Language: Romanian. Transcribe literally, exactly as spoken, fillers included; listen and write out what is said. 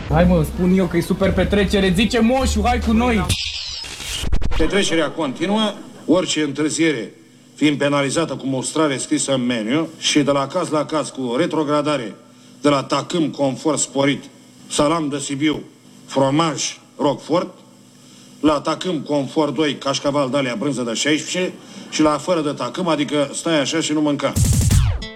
Hai mă, spun eu că e super petrecere, zice moșu, hai cu noi! Petrecerea continuă, orice întârziere fiind penalizată cu mostrare scrisă în meniu și de la caz la caz cu retrogradare de la tacâm confort sporit, salam de Sibiu, fromaj Roquefort, la tacâm confort doi, cașcaval de alea brânză de șaisprezece și la fără de tacâm, adică stai așa și nu mânca.